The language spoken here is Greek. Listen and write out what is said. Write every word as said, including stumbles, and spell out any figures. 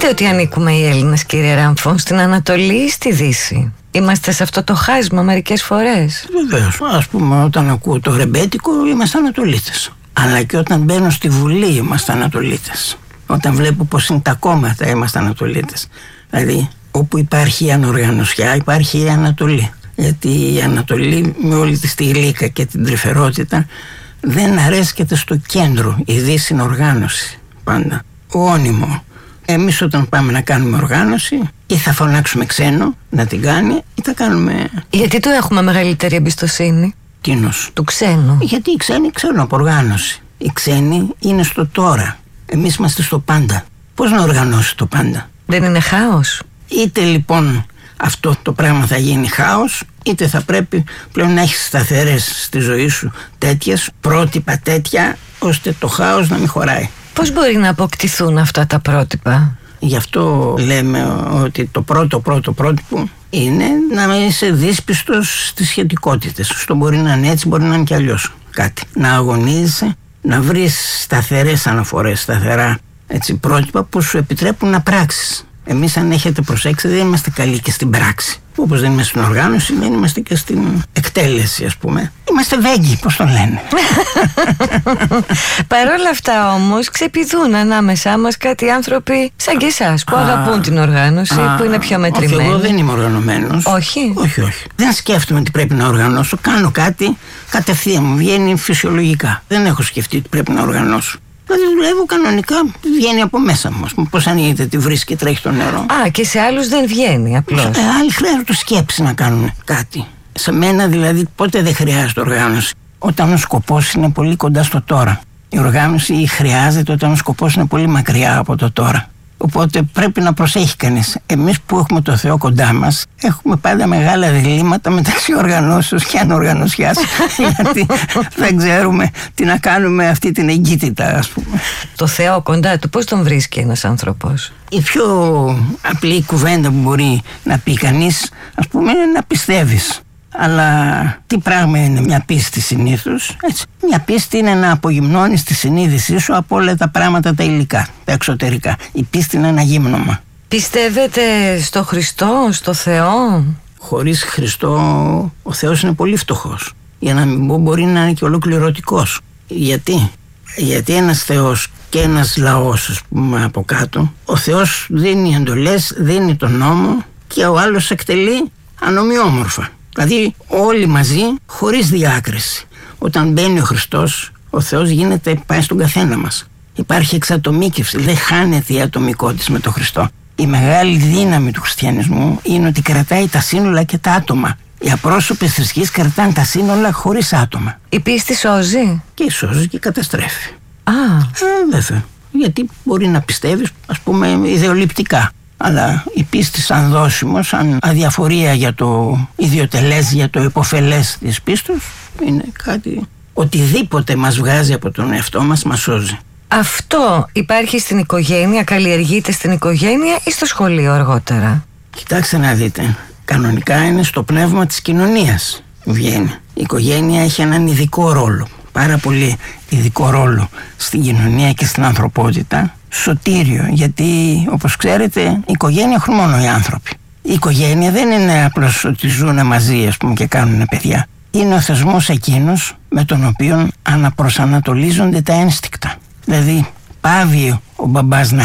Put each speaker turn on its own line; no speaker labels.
Εννοείται ότι ανήκουμε οι Έλληνες, κύριε Ράμφο, στην Ανατολή ή στη Δύση. Είμαστε σε αυτό το χάσμα μερικές φορές.
Βεβαίως. Ας πούμε, όταν ακούω το ρεμπέτικο, είμαστε Ανατολίτες. Αλλά και όταν μπαίνω στη Βουλή, είμαστε Ανατολίτες. Όταν βλέπω πως είναι τα κόμματα, είμαστε Ανατολίτες. Δηλαδή, όπου υπάρχει η ανοργανωσιά, υπάρχει η Ανατολή. Γιατί η Ανατολή, με όλη τη γλύκα και την τρυφερότητα, δεν αρέσκεται στο κέντρο. Η Δύση είναι οργάνωση πάντα. Όνιμο. Εμείς όταν πάμε να κάνουμε οργάνωση, ή θα φωνάξουμε ξένο να την κάνει, ή θα κάνουμε.
Γιατί του έχουμε μεγαλύτερη εμπιστοσύνη?
Τίνος?
Του ξένου.
Γιατί οι ξένοι ξέρουν από οργάνωση. Οι ξένοι είναι στο τώρα. Εμείς είμαστε στο πάντα. Πώς να οργανώσει το πάντα?
Δεν είναι χάος?
Είτε λοιπόν αυτό το πράγμα θα γίνει χάος, είτε θα πρέπει πλέον να έχεις σταθερές στη ζωή σου τέτοιες, πρότυπα τέτοια, ώστε το χάος να μην χωράει.
Πώς μπορεί να αποκτηθούν αυτά τα πρότυπα?
Γι' αυτό λέμε ότι το πρώτο πρώτο πρότυπο είναι να είσαι δύσπιστος στις σχετικότητες. Στο μπορεί να είναι έτσι, μπορεί να είναι και αλλιώς κάτι. Να αγωνίζεσαι, να βρεις σταθερές αναφορές, σταθερά έτσι, πρότυπα που σου επιτρέπουν να πράξεις. Εμείς, αν έχετε προσέξει, δεν είμαστε καλοί και στην πράξη. Όπως δεν είμαστε στην οργάνωση, δεν είμαστε και στην εκτέλεση, ας πούμε. Είμαστε βέγγοι, πώς το λένε.
Παρ' όλα αυτά όμως ξεπηδούν ανάμεσά μας κάτι άνθρωποι σαν και εσάς που αγαπούν την οργάνωση, που είναι πιο μετρημένοι.
Όχι, εγώ δεν είμαι οργανωμένος.
Όχι.
Όχι, όχι. Δεν σκέφτομαι ότι πρέπει να οργανώσω. Κάνω κάτι κατευθείαν, μου βγαίνει φυσιολογικά. Δεν έχω σκεφτεί ότι πρέπει να οργανώσω. Δηλαδή δουλεύω κανονικά, βγαίνει από μέσα μου. Πώς ανοίγεται τη βρύση και τρέχει το νερό.
Α, και σε άλλους δεν βγαίνει απλώς.
Ε, άλλοι χρειάζονται σκέψη να κάνουν κάτι. Σε μένα δηλαδή πότε δεν χρειάζεται οργάνωση? Όταν ο σκοπός είναι πολύ κοντά στο τώρα. Η οργάνωση χρειάζεται όταν ο σκοπός είναι πολύ μακριά από το τώρα. Οπότε πρέπει να προσέχει κανείς. Εμείς που έχουμε το Θεό κοντά μας, έχουμε πάντα μεγάλα διλήμματα μεταξύ οργανώσεως και ανοργανωσιάς. Γιατί δεν ξέρουμε τι να κάνουμε αυτή την εγκύτητα, ας πούμε.
Το Θεό κοντά του, πώς τον βρίσκει ένας άνθρωπος?
Η πιο απλή κουβέντα που μπορεί να πει κανείς, ας πούμε, είναι να πιστεύεις. Αλλά τι πράγμα είναι μια πίστη συνήθως? Έτσι. Μια πίστη είναι να απογυμνώνεις τη συνείδησή σου από όλα τα πράγματα τα υλικά, τα εξωτερικά. Η πίστη είναι ένα γύμνομα.
Πιστεύετε στο Χριστό, στο Θεό?
Χωρίς Χριστό ο Θεός είναι πολύ φτωχός. Για να μην πω, μπορεί να είναι και ολοκληρωτικός. Γιατί? Γιατί ένας Θεός και ένας λαός, ας πούμε, από κάτω, ο Θεός δίνει εντολές, δίνει τον νόμο και ο άλλος εκτελεί ανομοιόμορφα. Δηλαδή όλοι μαζί, χωρίς διάκριση. Όταν μπαίνει ο Χριστός, ο Θεός γίνεται, πάει στον καθένα μας. Υπάρχει εξατομίκευση, δεν χάνεται η ατομικότητα με τον Χριστό. Η μεγάλη δύναμη του χριστιανισμού είναι ότι κρατάει τα σύνολα και τα άτομα. Οι απρόσωπες θρησκείες κρατάνε τα σύνολα χωρίς άτομα.
Η πίστη σώζει?
Και σώζει και καταστρέφει.
Α,
ε, βέβαια. Γιατί μπορεί να πιστεύεις, ας πούμε, ιδεολειπτικά. Αλλά η πίστη σαν δόσιμο, σαν αδιαφορία για το ιδιοτελές, για το υποφελές της πίστης, είναι κάτι, οτιδήποτε μας βγάζει από τον εαυτό μας, μας σώζει.
Αυτό υπάρχει στην οικογένεια, καλλιεργείται στην οικογένεια ή στο σχολείο αργότερα?
Κοιτάξτε να δείτε, κανονικά είναι στο πνεύμα της κοινωνίας βγαίνει. Η οικογένεια έχει έναν ειδικό ρόλο, πάρα πολύ ειδικό ρόλο στην κοινωνία και στην ανθρωπότητα. Σωτήριο, γιατί όπως ξέρετε η οικογένεια έχουν μόνο οι άνθρωποι. Η οικογένεια δεν είναι απλώς ότι ζουν μαζί, ας πούμε, και κάνουν παιδιά. Είναι ο θεσμός εκείνος με τον οποίο αναπροσανατολίζονται τα ένστικτα. Δηλαδή πάβει ο μπαμπάς να